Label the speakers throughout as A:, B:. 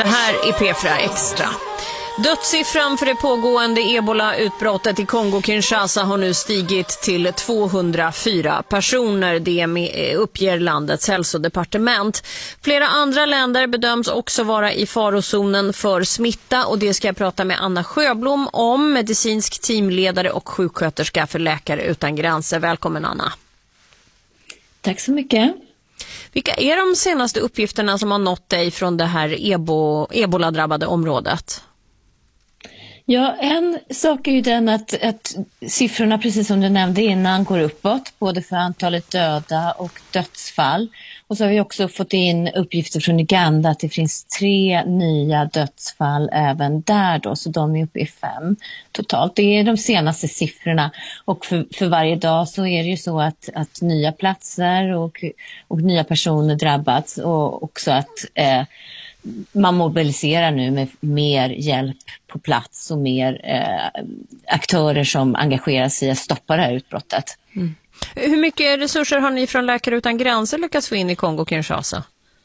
A: här är P4 Extra. Dödssiffran för det pågående Ebola-utbrottet i Kongo-Kinshasa har nu stigit till 204 personer. Det uppger landets hälsodepartement. Flera andra länder bedöms också vara i farozonen för smitta, och det ska jag prata med Anna Sjöblom om, medicinsk teamledare och sjuksköterska för Läkare utan gränser. Välkommen, Anna.
B: Tack så mycket.
A: Vilka är de senaste uppgifterna som har nått dig från det här Ebola-drabbade området?
B: Ja, en sak är ju den att siffrorna, precis som du nämnde innan, går uppåt, både för antalet döda och dödsfall. Och så har vi också fått in uppgifter från Uganda att det finns 3 nya dödsfall även där då, så de är uppe i 5 totalt. Det är de senaste siffrorna, och för varje dag så är det ju så att nya platser och nya personer drabbats, och också att man mobiliserar nu med mer hjälp på plats och mer aktörer som engagerar sig i att stoppa det här utbrottet.
A: Mm. Hur mycket resurser har ni från Läkare utan gränser lyckats få in i Kongo-Kinshasa?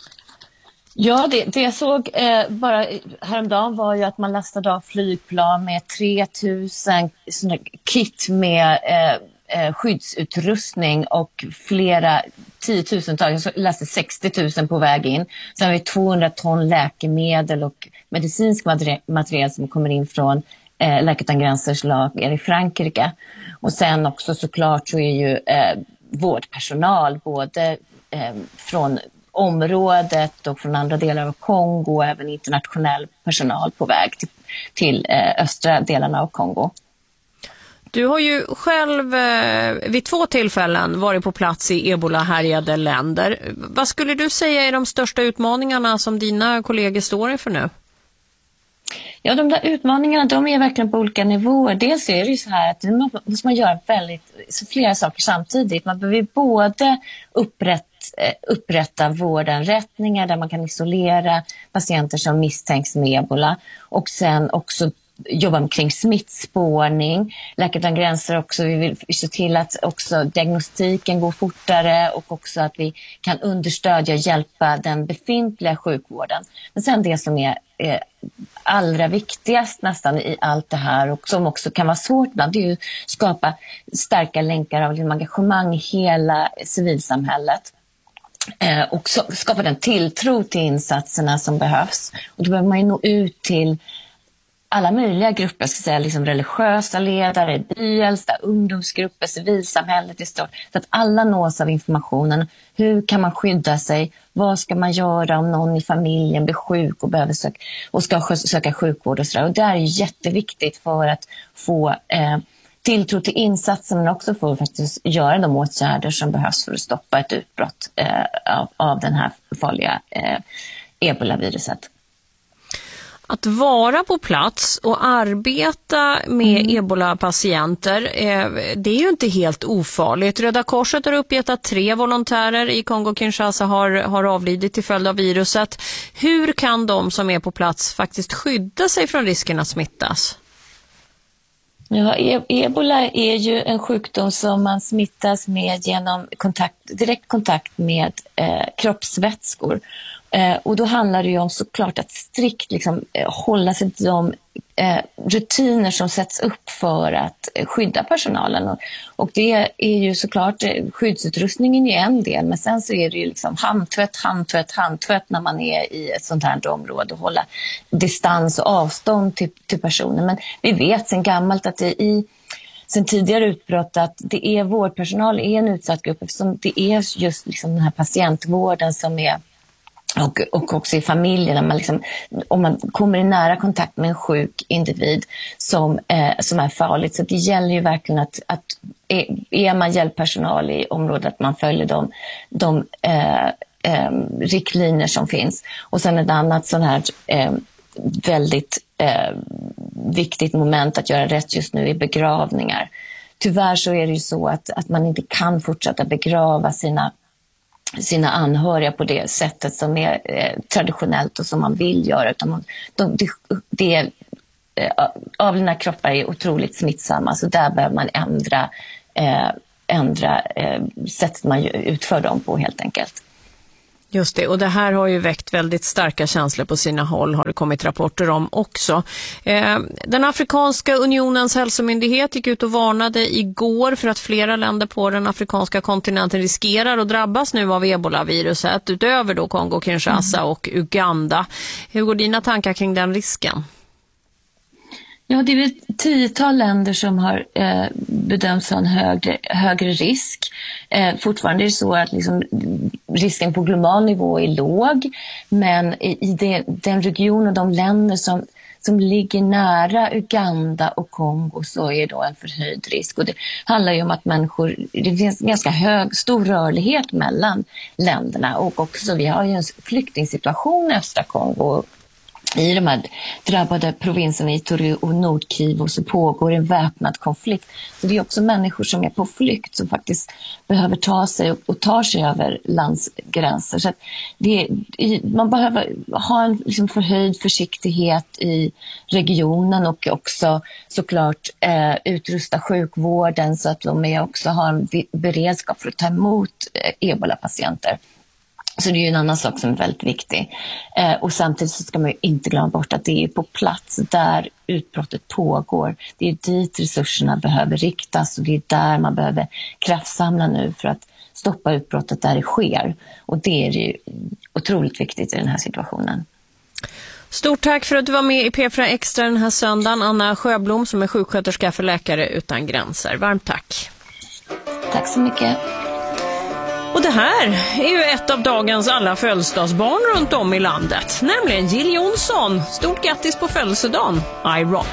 B: Ja, det jag såg bara häromdagen var ju att man lastade av flygplan med 3000 kit med skyddsutrustning och flera 10 000-tals, jag läste 60 000 på väg in. Sen har vi 200 ton läkemedel och medicinsk material som kommer in från Läkare utan gränsers lager i Frankrike. Och sen också såklart så är ju vårdpersonal både från området och från andra delar av Kongo, och även internationell personal på väg till östra delarna av Kongo.
A: Du har ju själv vid 2 tillfällen varit på plats i Ebola-härjade länder. Vad skulle du säga är de största utmaningarna som dina kollegor står inför nu?
B: Ja, de där utmaningarna, de är verkligen på olika nivåer. Dels är det ju så här att nu måste man göra flera saker samtidigt. Man behöver både upprätta vårdanrättningar där man kan isolera patienter som misstänks med Ebola, och sen också jobba kring smittspårning. Läkare utan gränser också, vi vill se till att också diagnostiken går fortare, och också att vi kan understödja och hjälpa den befintliga sjukvården. Men sen det som är allra viktigast nästan i allt det här, och som också kan vara svårt ibland, det är ju att skapa starka länkar av engagemang i hela civilsamhället. Och skapa den tilltro till insatserna som behövs. Och då behöver man ju nå ut till alla möjliga grupper, ska säga, liksom religiösa ledare, byäldsta, ungdomsgrupper, civilsamhället i stort, så att alla nås av informationen. Hur kan man skydda sig? Vad ska man göra om någon i familjen blir sjuk och behöver söka sjukvård och sådär? Och det är jätteviktigt för att få tilltro till insatsen, men också för att faktiskt göra de åtgärder som behövs för att stoppa ett utbrott av den här farliga ebola-viruset.
A: Att vara på plats och arbeta med Ebola-patienter, det är ju inte helt ofarligt. Röda Korset har uppgett att 3 volontärer i Kongo-Kinshasa har avlidit till följd av viruset. Hur kan de som är på plats faktiskt skydda sig från risken att smittas?
B: Ja, Ebola är ju en sjukdom som man smittas med genom direkt kontakt med kroppsvätskor. Och då handlar det ju om såklart att strikt hålla sig till de rutiner som sätts upp för att skydda personalen. Och det är ju såklart, skyddsutrustningen är en del, men sen så är det ju handtvätt när man är i ett sånt här område, och hålla distans och avstånd till personer. Men vi vet sedan gammalt att sen tidigare utbrott att det är vårdpersonal är en utsatt grupp, eftersom det är just den här patientvården som är, och också i familjen, när man om man kommer i nära kontakt med en sjuk individ som är farligt. Så det gäller ju verkligen att är man hjälppersonal i området, att man följer de riktlinjer som finns. Och sen ett annat sån här väldigt viktigt moment att göra rätt just nu är begravningar. Tyvärr så är det ju så att man inte kan fortsätta begrava sina anhöriga på det sättet som är traditionellt och som man vill göra, utan avlidna kroppar är otroligt smittsamma, så där behöver man ändra sättet man utför dem på helt enkelt.
A: Just det, och det här har ju väckt väldigt starka känslor på sina håll, har det kommit rapporter om också. Den Afrikanska unionens hälsomyndighet gick ut och varnade igår för att flera länder på den afrikanska kontinenten riskerar att drabbas nu av ebola-viruset, utöver då Kongo-Kinshasa och Uganda. Hur går dina tankar kring den risken?
B: Ja, det är ett 10-tal länder som har bedömts ha en högre risk. Fortfarande är det så att liksom, risken på global nivå är låg, men i den region och de länder som ligger nära Uganda och Kongo så är då en förhöjd risk. Och det handlar ju om att det finns ganska stor rörlighet mellan länderna, och också vi har ju en flyktingsituation i östra Kongo. I de här drabbade provinserna Ituri och Nord-Kivu så pågår en väpnad konflikt. Så det är också människor som är på flykt som faktiskt behöver ta sig och tar sig över landsgränser. Så att man behöver ha en liksom förhöjd försiktighet i regionen, och också såklart utrusta sjukvården så att de också har en beredskap för att ta emot ebola-patienter. Så det är ju en annan sak som är väldigt viktig. Och samtidigt så ska man ju inte glömma bort att det är på plats där utbrottet pågår. Det är dit resurserna behöver riktas, och det är där man behöver kraftsamla nu för att stoppa utbrottet där det sker. Och det är ju otroligt viktigt i den här situationen.
A: Stort tack för att du var med i P4 Extra den här söndagen, Anna Sjöblom som är sjuksköterska för Läkare utan gränser. Varmt tack.
B: Tack så mycket.
A: Och det här är ju ett av dagens alla födelsedagsbarn runt om i landet, nämligen Jill Johnson. Stort grattis på födelsedagen, I rock!